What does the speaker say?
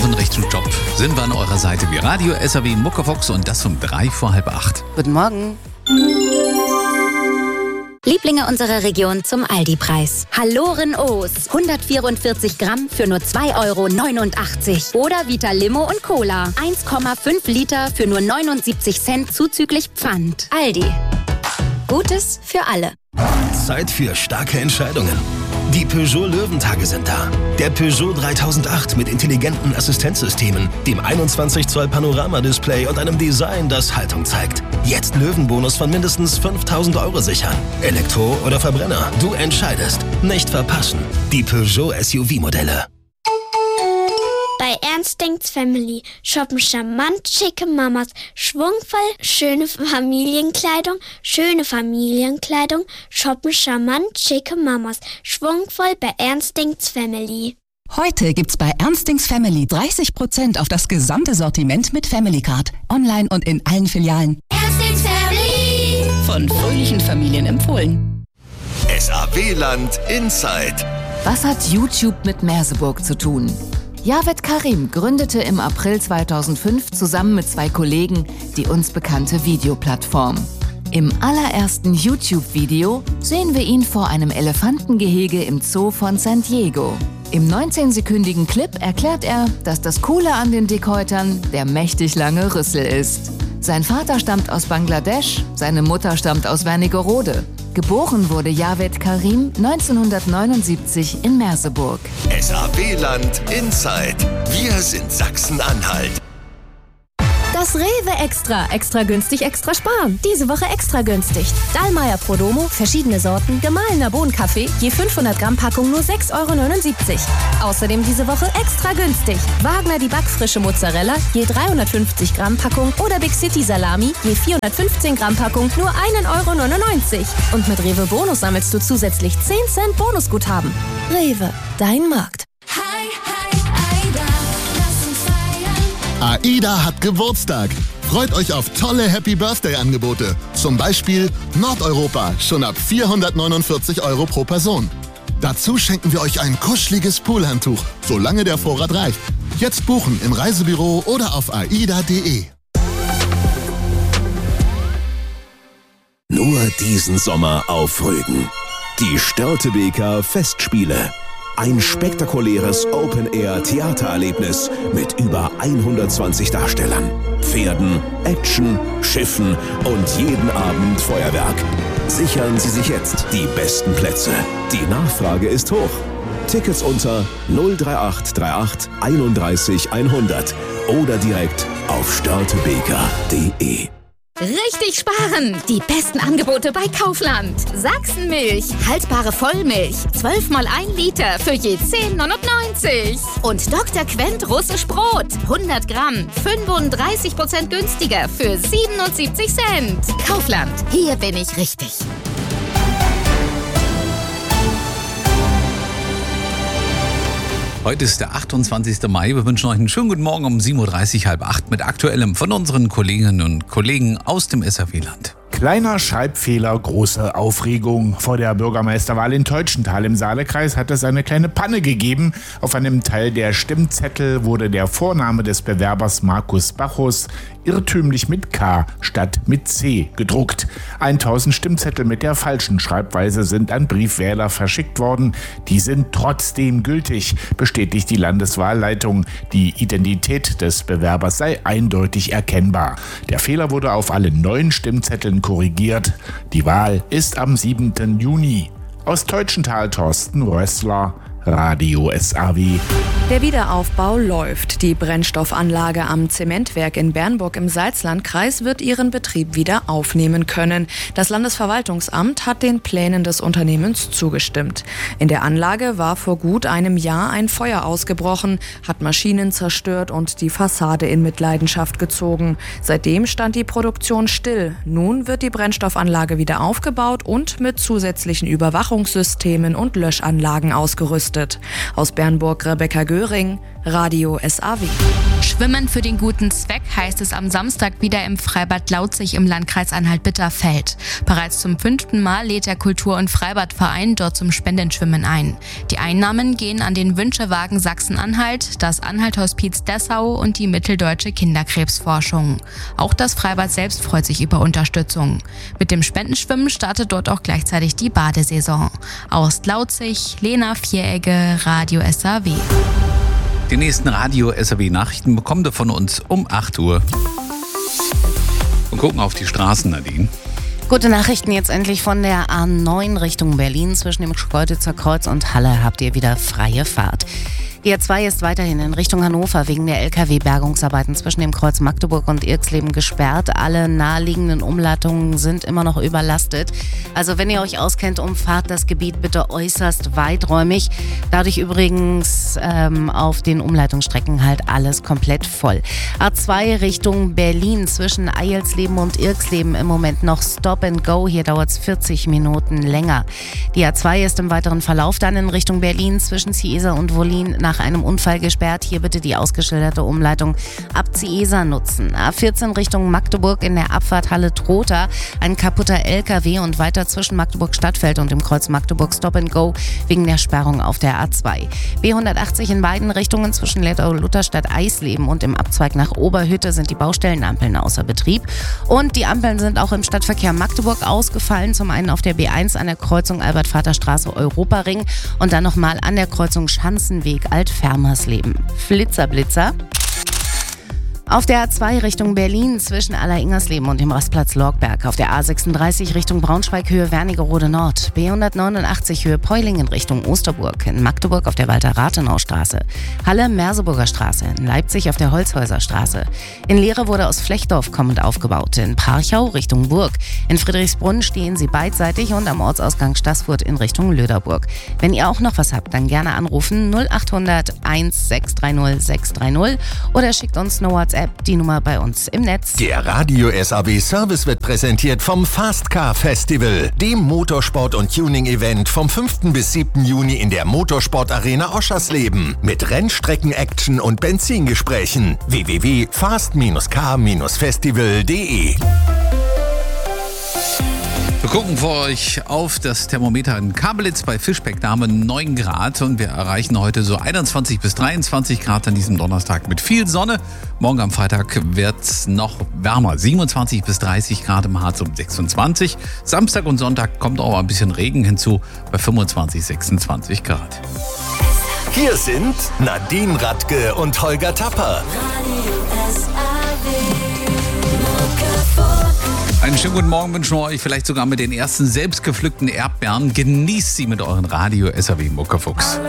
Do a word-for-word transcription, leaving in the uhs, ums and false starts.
Suchen Richtung Job sind wir an eurer Seite wie Radio S R W Muckefox und das um drei vor halb acht. Guten Morgen. Lieblinge unserer Region zum Aldi-Preis. Halloren O's. hundertvierundvierzig Gramm für nur zwei Euro neunundachtzig. Oder Vita Limo und Cola. eins Komma fünf Liter für nur neunundsiebzig Cent zuzüglich Pfand. Aldi. Gutes für alle. Zeit für starke Entscheidungen. Die Peugeot Löwentage sind da. Der Peugeot dreitausendacht mit intelligenten Assistenzsystemen, dem einundzwanzig Zoll Panoramadisplay und einem Design, das Haltung zeigt. Jetzt Löwenbonus von mindestens fünftausend Euro sichern. Elektro oder Verbrenner, du entscheidest. Nicht verpassen. Die Peugeot S U V-Modelle. Bei Ernst denkt's Family shoppen charmant schicke Mamas, schwungvoll schöne Familienkleidung, schöne Familienkleidung, shoppen charmant schicke Mamas, schwungvoll bei Ernst denkt's Family. Heute gibt's bei Ernst denkt's Family dreißig Prozent auf das gesamte Sortiment mit Family Card. Online und in allen Filialen. Ernst denkt's Family. Von fröhlichen Familien empfohlen. S A W-Land Inside. Was hat YouTube mit Merseburg zu tun? Javed Karim gründete im April zweitausendfünf zusammen mit zwei Kollegen die uns bekannte Videoplattform. Im allerersten YouTube-Video sehen wir ihn vor einem Elefantengehege im Zoo von San Diego. Im neunzehnsekündigen Clip erklärt er, dass das Coole an den Dickhäutern der mächtig lange Rüssel ist. Sein Vater stammt aus Bangladesch, seine Mutter stammt aus Wernigerode. Geboren wurde Javed Karim neunzehnhundertneunundsiebzig in Merseburg. S A W-Land Inside. Wir sind Sachsen-Anhalt. Das Rewe Extra. Extra günstig, extra sparen. Diese Woche extra günstig. Dallmayr Prodomo, verschiedene Sorten, gemahlener Bohnenkaffee, je fünfhundert Gramm Packung nur sechs Euro neunundsiebzig. Außerdem diese Woche extra günstig. Wagner die backfrische Mozzarella, je dreihundertfünfzig Gramm Packung oder Big City Salami, je vierhundertfünfzehn Gramm Packung nur ein Euro neunundneunzig. Und mit Rewe Bonus sammelst du zusätzlich zehn Cent Bonusguthaben. Rewe, dein Markt. Hi, hi, Aida, lass uns feiern. AIDA hat Geburtstag. Freut euch auf tolle Happy Birthday-Angebote. Zum Beispiel Nordeuropa, schon ab vierhundertneunundvierzig Euro pro Person. Dazu schenken wir euch ein kuscheliges Poolhandtuch, solange der Vorrat reicht. Jetzt buchen im Reisebüro oder auf aida punkt de. Nur diesen Sommer auf Rügen. Die Störtebeker Festspiele. Ein spektakuläres Open-Air-Theatererlebnis mit über hundertzwanzig Darstellern, Pferden, Action, Schiffen und jeden Abend Feuerwerk. Sichern Sie sich jetzt die besten Plätze. Die Nachfrage ist hoch. Tickets unter null drei acht drei acht einunddreißig hundert oder direkt auf störtebeker punkt de. Richtig sparen! Die besten Angebote bei Kaufland. Sachsenmilch, haltbare Vollmilch, zwölf mal ein Liter für je zehn neunundneunzig. Und Doktor Quent russisch Brot, hundert Gramm, fünfunddreißig Prozent günstiger für siebenundsiebzig Cent. Kaufland, hier bin ich richtig. Heute ist der achtundzwanzigste Mai. Wir wünschen euch einen schönen guten Morgen um sieben Uhr dreißig, halb acht mit Aktuellem von unseren Kolleginnen und Kollegen aus dem S R W-Land. Kleiner Schreibfehler, große Aufregung. Vor der Bürgermeisterwahl in Teutschenthal im Saalekreis hat es eine kleine Panne gegeben. Auf einem Teil der Stimmzettel wurde der Vorname des Bewerbers Markus Bachus irrtümlich mit K statt mit C gedruckt. tausend Stimmzettel mit der falschen Schreibweise sind an Briefwähler verschickt worden. Die sind trotzdem gültig, bestätigt die Landeswahlleitung. Die Identität des Bewerbers sei eindeutig erkennbar. Der Fehler wurde auf allen neuen Stimmzetteln korrigiert. Die Wahl ist am siebten Juni. Aus Teutschenthal Thorsten Rössler, Radio S A W. Der Wiederaufbau läuft. Die Brennstoffanlage am Zementwerk in Bernburg im Salzlandkreis wird ihren Betrieb wieder aufnehmen können. Das Landesverwaltungsamt hat den Plänen des Unternehmens zugestimmt. In der Anlage war vor gut einem Jahr ein Feuer ausgebrochen, hat Maschinen zerstört und die Fassade in Mitleidenschaft gezogen. Seitdem stand die Produktion still. Nun wird die Brennstoffanlage wieder aufgebaut und mit zusätzlichen Überwachungssystemen und Löschanlagen ausgerüstet. Aus Bernburg Rebecca Göring, Radio S A W. Schwimmen für den guten Zweck heißt es am Samstag wieder im Freibad Lautzig im Landkreis Anhalt-Bitterfeld. Bereits zum fünften Mal lädt der Kultur- und Freibadverein dort zum Spendenschwimmen ein. Die Einnahmen gehen an den Wünschewagen Sachsen-Anhalt, das Anhalt-Hospiz Dessau und die Mitteldeutsche Kinderkrebsforschung. Auch das Freibad selbst freut sich über Unterstützung. Mit dem Spendenschwimmen startet dort auch gleichzeitig die Badesaison. Aus Lautzig, Lena Vieregge, Radio S A W. Die nächsten Radio-S A W-Nachrichten bekommt ihr von uns um acht Uhr. Und gucken auf die Straßen, Nadine. Gute Nachrichten jetzt endlich von der A neun Richtung Berlin. Zwischen dem Schkeuditzer Kreuz und Halle habt ihr wieder freie Fahrt. Die A zwei ist weiterhin in Richtung Hannover wegen der L K W-Bergungsarbeiten zwischen dem Kreuz Magdeburg und Irxleben gesperrt. Alle naheliegenden Umleitungen sind immer noch überlastet. Also wenn ihr euch auskennt, umfahrt das Gebiet bitte äußerst weiträumig. Dadurch übrigens ähm, auf den Umleitungsstrecken halt alles komplett voll. A zwei Richtung Berlin zwischen Eilsleben und Irxleben im Moment noch Stop and Go. Hier dauert es vierzig Minuten länger. Die A zwei ist im weiteren Verlauf dann in Richtung Berlin zwischen Ziesar und Wollin nach einem Unfall gesperrt. Hier bitte die ausgeschilderte Umleitung ab Ziesar nutzen. A vierzehn Richtung Magdeburg in der Abfahrt Halle Trotha. Ein kaputter L K W und weiter zwischen Magdeburg Stadtfeld und dem Kreuz Magdeburg Stop and Go wegen der Sperrung auf der A zwei. B hundertachtzig in beiden Richtungen zwischen Lethau-Lutherstadt Eisleben und im Abzweig nach Oberhütte sind die Baustellenampeln außer Betrieb. Und die Ampeln sind auch im Stadtverkehr Magdeburg ausgefallen. Zum einen auf der B eins an der Kreuzung Albert-Vater-Straße Europaring und dann nochmal an der Kreuzung Schanzenweg Alt-Fermersleben. Flitzer, Blitzer. Auf der A zwei Richtung Berlin zwischen Aller-Ingersleben und dem Rastplatz Lorgberg. Auf der A sechsunddreißig Richtung Braunschweig Höhe Wernigerode Nord. B hundertneunundachtzig Höhe Peulingen Richtung Osterburg. In Magdeburg auf der Walter-Rathenau-Straße. Halle Merseburger Straße. In Leipzig auf der Holzhäuser Straße. In Lehre wurde aus Flechtdorf kommend aufgebaut. In Parchau Richtung Burg. In Friedrichsbrunn stehen sie beidseitig und am Ortsausgang Staßfurt in Richtung Löderburg. Wenn ihr auch noch was habt, dann gerne anrufen null achthundert eins sechs drei null sechs drei null oder schickt uns eine WhatsApp. Die Nummer bei uns im Netz. Der Radio S A W Service wird präsentiert vom Fast Car Festival, dem Motorsport- und Tuning-Event vom fünften bis siebten Juni in der Motorsport-Arena Oschersleben mit Rennstrecken-Action und Benzingesprächen. w w w punkt fast car festival punkt d e. Wir gucken für euch auf das Thermometer in Kabelitz bei Fischbeck. Da haben wir neun Grad und wir erreichen heute so einundzwanzig bis dreiundzwanzig Grad an diesem Donnerstag mit viel Sonne. Morgen am Freitag wird es noch wärmer, siebenundzwanzig bis dreißig Grad im Harz und sechsundzwanzig. Samstag und Sonntag kommt auch ein bisschen Regen hinzu bei fünfundzwanzig, sechsundzwanzig Grad. Hier sind Nadine Radke und Holger Tapper. Einen schönen guten Morgen wünschen wir euch, vielleicht sogar mit den ersten selbstgepflückten Erdbeeren. Genießt sie mit euren Radio S A W Muckefuchs.